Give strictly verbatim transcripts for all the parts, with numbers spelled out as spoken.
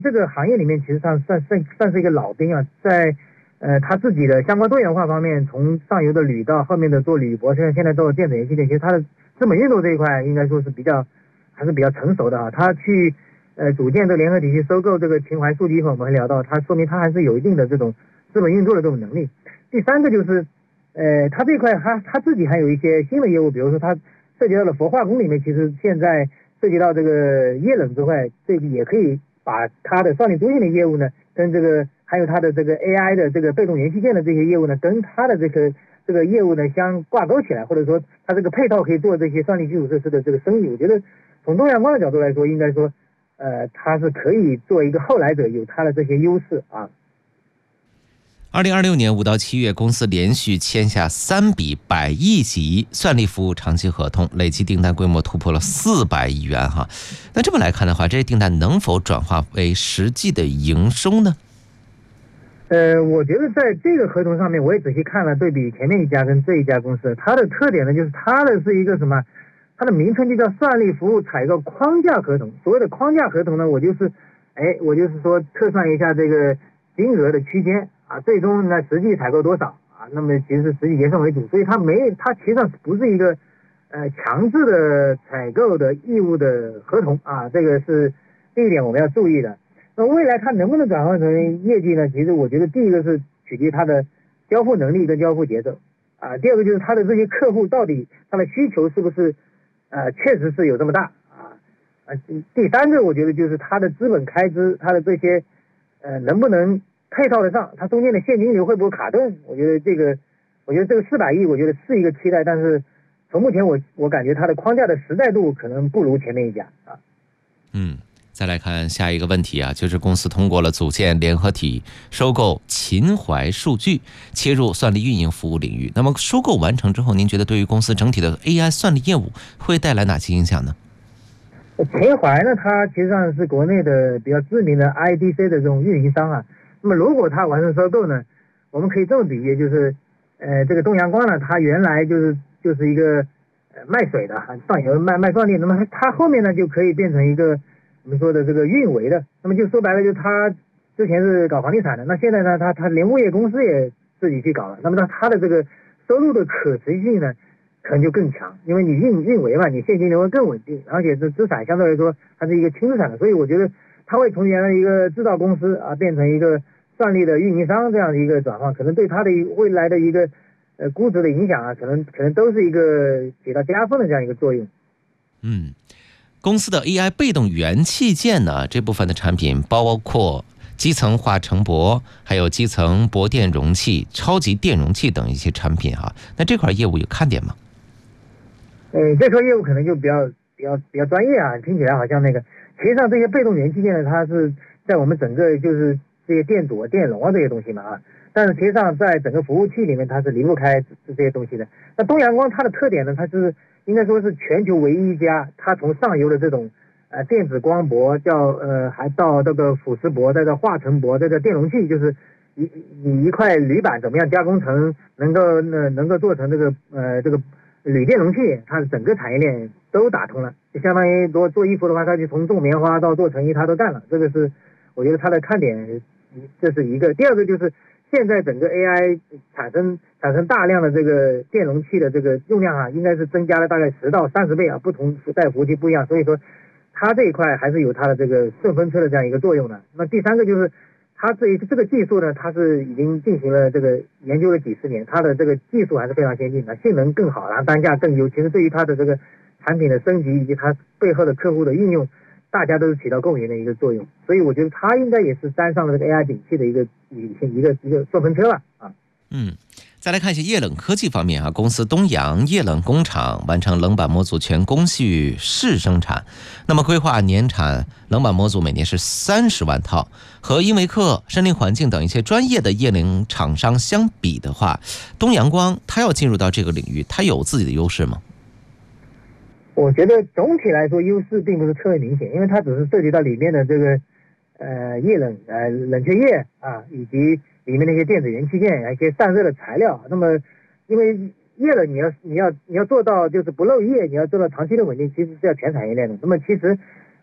这个行业里面其实上算算算是一个老兵啊，在呃他自己的相关多元化方面，从上游的铝到后面的做铝箔，现在现在做电子元器件，其实他的资本运作这一块应该说是比较还是比较成熟的啊。他去呃组建这个联合体系，收购这个秦淮数据，一会儿我们会聊到，他说明他还是有一定的这种资本运作的这种能力。第三个就是呃他这一块他他自己还有一些新的业务，比如说他涉及到了氟化工里面，其实现在涉及到这个液冷这块，这个也可以把它的算力中心的业务呢，跟这个还有它的这个 A I 的这个被动元器件的这些业务呢，跟它的这个这个业务呢相挂钩起来，或者说它这个配套可以做这些算力基础设施的这个生意。我觉得从东阳光的角度来说，应该说呃它是可以做一个后来者，有它的这些优势啊。 二零二六年五到七月，公司连续签下三笔百亿级算力服务长期合同，累计订单规模突破了四百亿元哈。那这么来看的话，这些订单能否转化为实际的营收呢？ 呃，我觉得在这个合同上面，我也仔细看了对比前面一家跟这一家公司，它的特点呢，就是它的是一个什么？它的名称就叫算力服务采购框架合同。所谓的框架合同呢，我就是，哎，我就是说测算一下这个金额的区间。啊，最终呢，实际采购多少啊？那么其实是实际结算为主，所以它没，它其实上不是一个呃强制的采购的义务的合同啊，这个是第一点我们要注意的。那未来它能不能转换成业绩呢？其实我觉得第一个是取决于它的交付能力跟交付节奏啊，第二个就是它的这些客户到底它的需求是不是呃确实是有这么大啊啊，第三个我觉得就是它的资本开支，它的这些呃能不能配套得上，它中间的现金流会不会卡顿？我觉得这个，我觉得这个四百亿，我觉得是一个期待，但是从目前我我感觉它的框架的实在度可能不如前面一家啊。 嗯，再来看下一个问题啊，就是公司通过了组建联合体，收购秦淮数据，切入算力运营服务领域。那么收购完成之后，您觉得对于公司整体的 A I 算力业务会带来哪些影响呢？ 秦淮呢，它其实上是国内的比较知名的 I D C 的这种运营商啊。那么如果它完成收购呢，我们可以这么比喻，就是呃这个东阳光呢，它原来就是就是一个呃卖水的上游卖卖断电，那么它后面呢就可以变成一个我们说的这个运维的，那么就说白了，就是它之前是搞房地产的，那现在呢它它连物业公司也自己去搞了，那么它它的这个收入的可持续性呢可能就更强，因为你运运维嘛，你现金流会更稳定，而且这资产相对来说它是一个轻资产的，所以我觉得它会从原来一个制造公司啊变成一个算力的运营商这样的一个转换，可能对它的未来的一个呃估值的影响啊，可能可能都是一个起到加分的这样一个作用。 嗯，公司的 A I 被动元器件呢，这部分的产品包括基层化成铂，还有基层铂电容器、超级电容器等一些产品哈。那这块业务有看点吗？ 呃，这块业务可能就比较比较比较专业啊，听起来好像那个，实际上这些被动元器件呢，它是在我们整个就是这些电阻、电容啊这些东西嘛啊，但是实际上在整个服务器里面它是离不开这些东西的。那东阳光它的特点呢，它是应该说是全球唯一一家，它从上游的这种呃电子光箔叫呃还到这个腐蚀箔，再到化成箔，再到电容器，就是一你一块铝板怎么样加工成能够呃能够做成这个呃这个铝电容器，它的整个产业链都打通了，就相当于做做衣服的话，它就从种棉花到做成衣它都干了，这个是我觉得它的看点，这是一个。第二个就是现在整个 A I 产生产生大量的这个电容器的这个用量啊，应该是增加了大概十到三十倍啊，不同代服务器不一样，所以说它这一块还是有它的这个顺风车的这样一个作用的。那第三个就是它这这个技术呢，它是已经进行了这个研究了几十年，它的这个技术还是非常先进的，性能更好，然后单价更优。其实对于它的这个产品的升级以及它背后的客户的应用，大家都是起到共赢的一个作用。所以我觉得它应该也是沾上了这个 A I 景气的一个一个一个顺风车了啊。 嗯。再来看一下液冷科技方面啊，公司东阳液冷工厂完成冷板模组全工序试生产，那么规划年产冷板模组每年是三十万套，和英维克、申林环境等一些专业的液冷厂商相比的话，东阳光它要进入到这个领域，它有自己的优势吗？ 我觉得总体来说优势并不是特别明显，因为它只是涉及到里面的这个呃液冷呃冷却液啊，以及里面那些电子元器件，一些散热的材料。那么因为液冷你要你要你要做到就是不漏液，你要做到长期的稳定，其实是要全产业链的。那么其实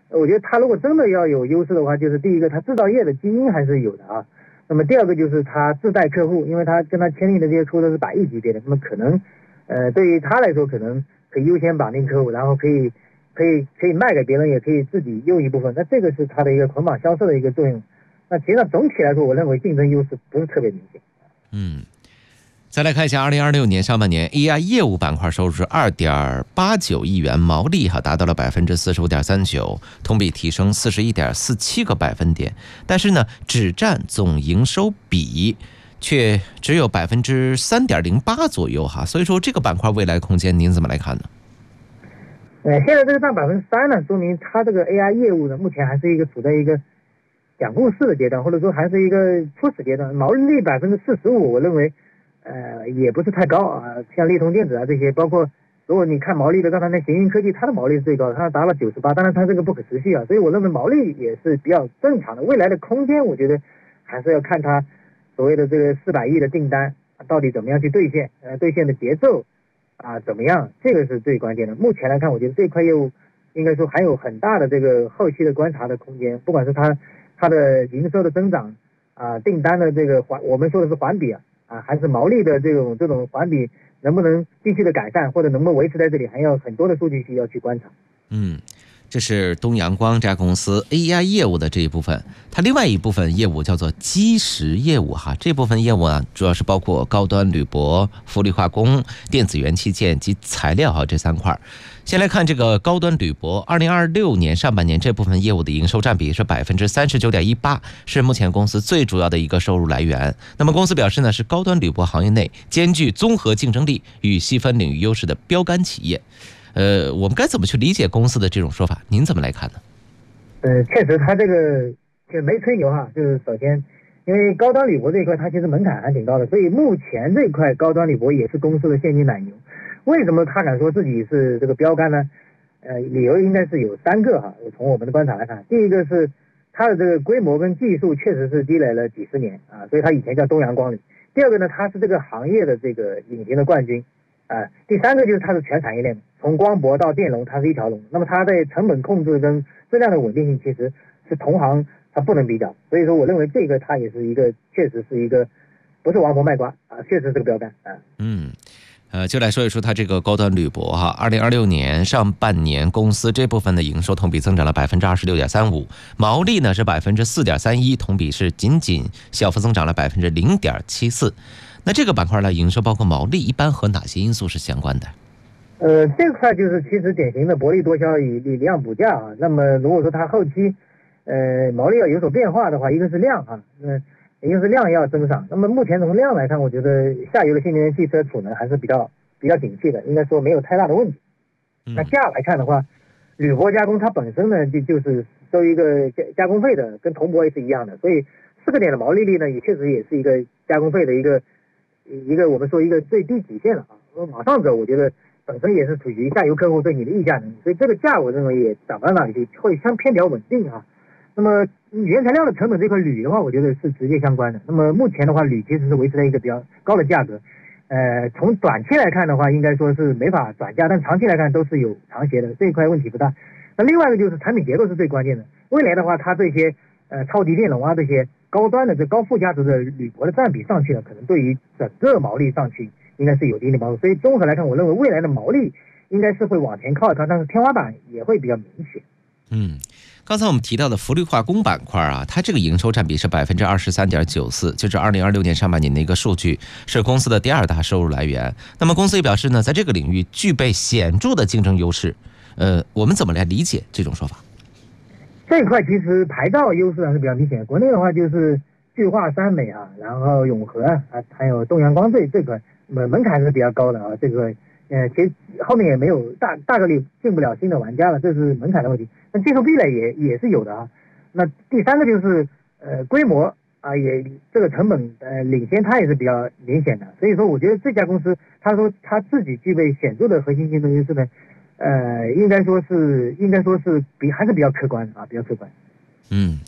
我觉得它如果真的要有优势的话，就是第一个它制造业的基因还是有的啊。那么第二个就是它自带客户，因为它跟它签订的这些客户都是百亿级别的，那么可能呃对于它来说可能可以优先绑定客户，然后可以可以可以卖给别人，也可以自己用一部分，那这个是它的一个捆绑销售的一个作用。那其实上总体来说，我认为竞争优势不是特别明显。 嗯。再来看一下二零二六年上半年 A I 业务板块收入是二点八九亿元，毛利哈达到了百分之四十五点三九，同比提升四十一点四七个百分点。但是呢，只占总营收比却只有百分之三点零八左右哈。所以说这个板块未来空间您怎么来看呢？ 呃，现在这个占百分之三呢，说明它这个 A I 业务呢，目前还是一个处在一个讲故事的阶段，或者说还是一个初始阶段。毛利率百分之四十五，我认为。呃，也不是太高啊，像利通电子啊这些，包括如果你看毛利的，刚才那行运科技，它的毛利是最高的，它达到九十八，当然它这个不可持续啊，所以我认为毛利也是比较正常的。未来的空间，我觉得还是要看它所谓的这个四百亿的订单到底怎么样去兑现，呃，兑现的节奏啊怎么样，这个是最关键的。目前来看，我觉得这块业务应该说还有很大的这个后期的观察的空间，不管是它它的营收的增长啊，订单的这个环，我们说的是环比啊。啊，还是毛利的这种这种环比能不能继续的改善，或者能不能维持在这里，还要很多的数据需要去观察。 嗯，这是东阳光这家公司 A I 业务的这一部分，它另外一部分业务叫做基石业务哈，这部分业务啊，主要是包括高端铝箔、氟利化工、电子元器件及材料哈这三块。先来看这个高端铝箔，二零二六年上半年这部分业务的营收占比是百分之三十九点一八，是目前公司最主要的一个收入来源。那么公司表示呢，是高端铝箔行业内兼具综合竞争力与细分领域优势的标杆企业。呃，我们该怎么去理解公司的这种说法？您怎么来看呢？ 呃，确实，它这个就没吹牛哈，就是首先，因为高端铝箔这一块，它其实门槛还挺高的，所以目前这块高端铝箔也是公司的现金奶牛。为什么他敢说自己是这个标杆呢？呃，理由应该是有三个哈。从我们的观察来看，第一个是它的这个规模跟技术确实是积累了几十年啊，所以它以前叫东阳光铝。第二个呢，它是这个行业的这个隐形的冠军啊。第三个就是它是全产业链，从光博到电容，它是一条龙。那么它在成本控制跟质量的稳定性，其实是同行它不能比较。所以说，我认为这个它也是一个确实是一个不是王婆卖瓜啊，确实是个标杆啊。 嗯。呃，就来说一说它这个高端铝箔哈，二零二六年上半年公司这部分的营收同比增长了百分之二十六点三五，毛利呢是百分之四点三一，同比是仅仅小幅增长了百分之零点七四。那这个板块呢，营收包括毛利，一般和哪些因素是相关的？ 呃，这块就是其实典型的薄利多销以以量补价啊。那么如果说它后期呃毛利要有所变化的话，一个是量啊，嗯。一个是量要增长，那么目前从量来看，我觉得下游的新能源汽车储能还是比较比较景气的，应该说没有太大的问题。那价来看的话，铝箔加工它本身呢就就是收一个加加工费的，跟铜箔也是一样的，所以四个点的毛利率呢也确实也是一个加工费的一个一个我们说一个最低底线了啊。往上走，我觉得本身也是处于下游客户对你的议价能力，所以这个价我认为也涨不到哪里去，会相偏比较稳定啊。那么原材料的成本这块铝的话，我觉得是直接相关的。那么目前的话，铝其实是维持在一个比较高的价格，呃，从短期来看的话，应该说是没法转嫁，但长期来看都是有长协的，这一块问题不大。那另外一个就是产品结构是最关键的。未来的话，它这些呃超级电容啊这些高端的这高附加值的铝箔的占比上去了，可能对于整个毛利上去应该是有一定的帮助。所以综合来看，我认为未来的毛利应该是会往前靠一靠，但是天花板也会比较明显。 嗯。刚才我们提到的氟利化工板块啊，它这个营收占比是百分之二十三点九四，就是二零二六年上半年的一个数据，是公司的第二大收入来源。那么公司也表示呢，在这个领域具备显著的竞争优势。呃，我们怎么来理解这种说法？ 这一块其实牌照优势还是比较明显的。国内的话就是聚化、三美啊，然后永和啊，还有东阳光这这块门门槛是比较高的啊。这个呃，其实后面也没有大大概率进不了新的玩家了，这是门槛的问题。那技术壁垒也也是有的啊。那第三个就是呃规模啊，也这个成本呃领先，它也是比较明显的。所以说，我觉得这家公司，他说他自己具备显著的核心竞争优势呢，呃，应该说是应该说是比还是比较客观啊，比较客观。 嗯。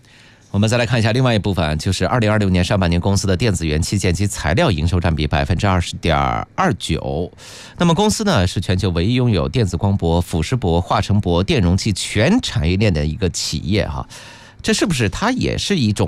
我们再来看一下另外一部分，就是二零二六年上半年公司的电子元器件及材料营收占比百分之二十点二九。那么公司呢是全球唯一拥有电子光波、腐蚀箔、化成箔、电容器全产业链的一个企业哈。这是不是它也是一种